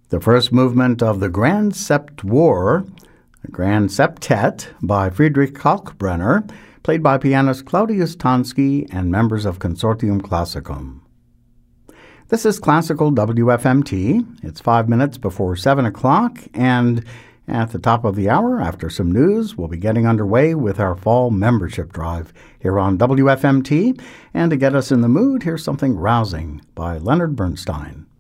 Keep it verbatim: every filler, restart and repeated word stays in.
The first movement of the Grand Septuor, a Grand Septet by Friedrich Kalkbrenner, played by pianist Claudius Tonsky and members of Consortium Classicum. This is Classical W F M T. It's five minutes before seven o'clock, and at the top of the hour, after some news, we'll be getting underway with our fall membership drive here on W F M T. And to get us in the mood, here's something rousing by Leonard Bernstein.